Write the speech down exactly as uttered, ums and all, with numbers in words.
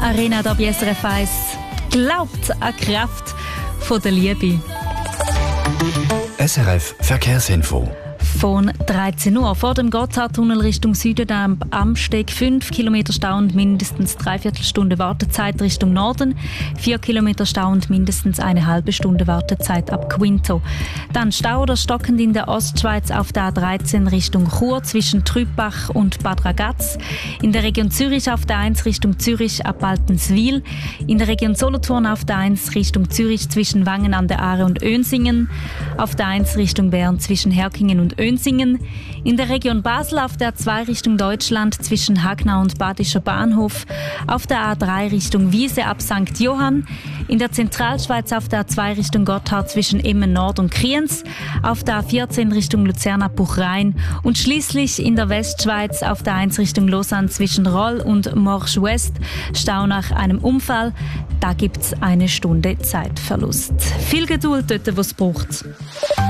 Arena da bei S R F eins. Glaubt an die Kraft von der Liebe. S R F Verkehrsinfo. Von dreizehn Uhr vor dem Gotthardtunnel Richtung Süden am Amsteg fünf Kilometer Stau und mindestens dreiviertel Stunde Wartezeit Richtung Norden, vier Kilometer Stau und mindestens eine halbe Stunde Wartezeit ab Quinto. Dann Stau oder stockend in der Ostschweiz auf der A dreizehn Richtung Chur zwischen Trübbach und Bad Ragaz, in der Region Zürich auf der eins Richtung Zürich ab Altenswil, in der Region Solothurn auf der eins Richtung Zürich zwischen Wangen an der Aare und Önsingen, auf der eins Richtung Bern zwischen Herkingen und Önsingen, in der Region Basel auf der zwei Richtung Deutschland zwischen Hagnau und Badischer Bahnhof, auf der A drei Richtung Wiese ab Sankt Johann, in der Zentralschweiz auf der A zwei Richtung Gotthard zwischen Emmen Nord und Kriens, auf der A vierzehn Richtung Luzern ab Buchrein und schließlich in der Westschweiz auf der eins Richtung Lausanne zwischen Roll und Morsch West Stau nach einem Unfall. Da gibt es eine Stunde Zeitverlust. Viel Geduld dort, wo es braucht.